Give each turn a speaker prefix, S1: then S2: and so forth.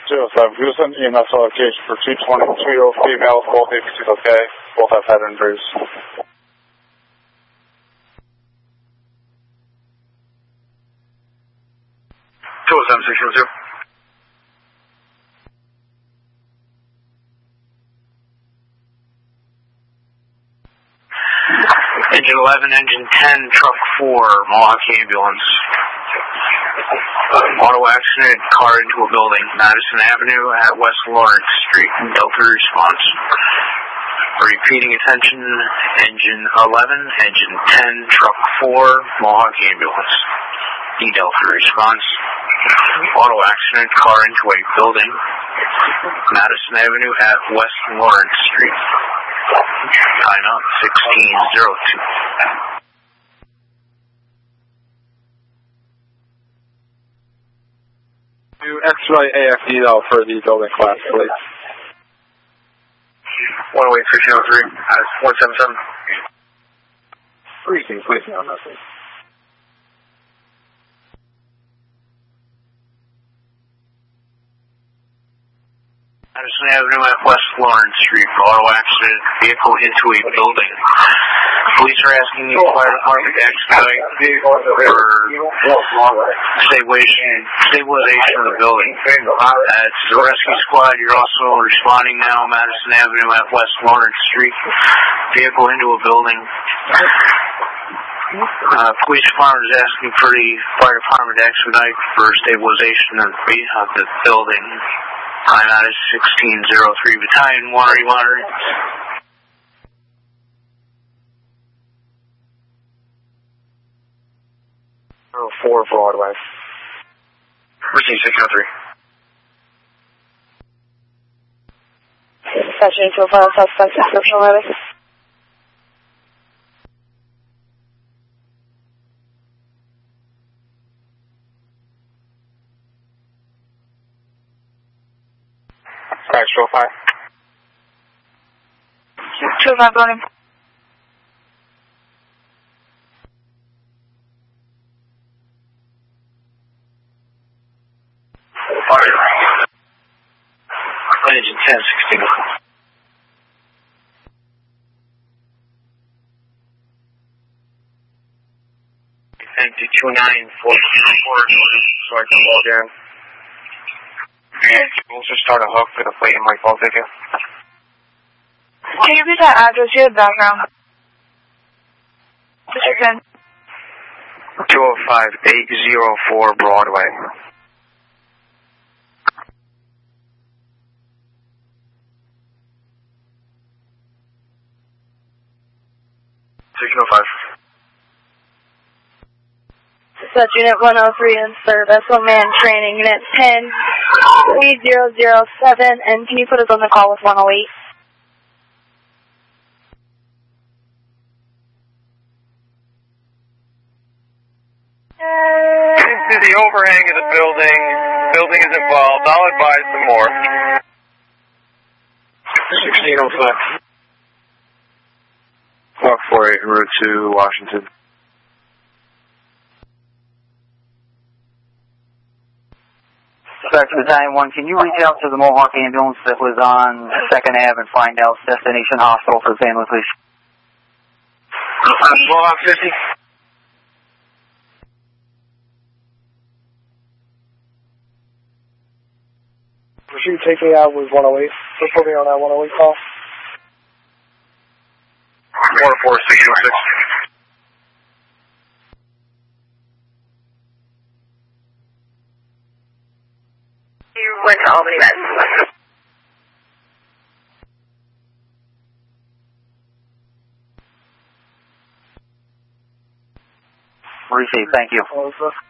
S1: 205, we will send EMS allocation for 222 females, both APCs okay, both have head injuries.
S2: 207, 602. Engine 11, engine 10, truck 4, Mohawk ambulance. Auto accident, car into a building, Madison Avenue at West Lawrence Street, Delta response. Repeating attention, engine 11, engine 10, truck 4, Mohawk ambulance. Delta response. Auto accident, car into a building, Madison Avenue at West Lawrence Street. Time up 1602.
S1: Do X-ray AFD though for the building class, please.
S2: 108, 1603, 177.
S1: Briefing, please, on that, please.
S2: Madison Avenue at West Lawrence Street, auto accident, vehicle into a building. Police are asking the fire department to expedite for stabilization of the building. It's the rescue squad. You're also responding now, Madison Avenue at West Lawrence Street, vehicle into a building. Police department is asking for the fire department to expedite for stabilization of the building. Time out is 1603. Battalion 1, are you monitoring?
S1: Oh, 4 Broadway.
S2: Receive 603.
S3: Dispatching to a file suspect description ready.
S1: Actual 5.
S3: 205 running.
S2: Engine 10, 16. Thank you, 29, 14, so I can log in. And we'll just start a hook for the plate and my fault ticket.
S3: Can you repeat that address? You have background. What's your PIN?
S2: 205-804 Broadway.
S3: That's Unit 103 in service. Man training. Unit 10-3007. And can you put us on the call with 108?
S2: Into the overhang of the building. Building is involved. I'll advise some more. 1605. Walk 48, route to Washington.
S4: Back to Battalion 1, can you reach out to the Mohawk ambulance that was on 2nd Ave and find out destination hospital for the family, please?
S2: Mohawk 50.
S1: Pursuit taking out was 108. Just put me on that 108 call.
S2: 14606.
S3: You went to Albany, Med.
S4: Receive, thank you.